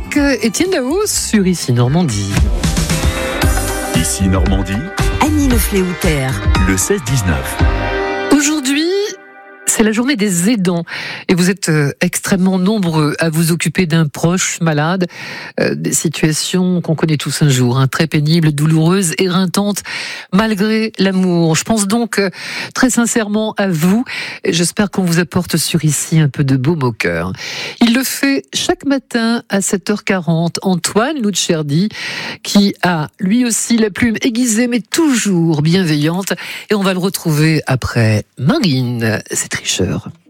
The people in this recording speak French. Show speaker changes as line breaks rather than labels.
avec Étienne Daos sur Ici Normandie.
Ici Normandie,
Annie Le Fléoutère,
le 16-19.
Aujourd'hui, c'est la journée des aidants et vous êtes extrêmement nombreux à vous occuper d'un proche malade, des situations qu'on connaît tous un jour, très pénibles, douloureuses, éreintantes, malgré l'amour. Je pense donc très sincèrement à vous et j'espère qu'on vous apporte sur Ici un peu de baume au cœur. Il le fait chaque matin à 7h40, Antoine Luccherdi, qui a lui aussi la plume aiguisée mais toujours bienveillante, et on va le retrouver après Marine, c'est tricheur.